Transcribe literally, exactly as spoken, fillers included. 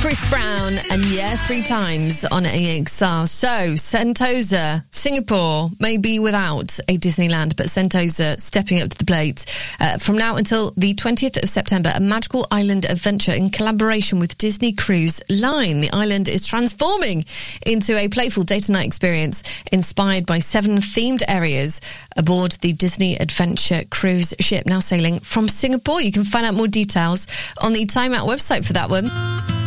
Chris Brown, and yeah, three times on A X R. So, Sentosa, Singapore, may be without a Disneyland, but Sentosa stepping up to the plate. Uh, from now until the twentieth of September, a magical island adventure in collaboration with Disney Cruise Line. The island is transforming into a playful day-to-night experience inspired by seven themed areas aboard the Disney Adventure cruise ship, now sailing from Singapore. You can find out more details on the Time Out website for that one.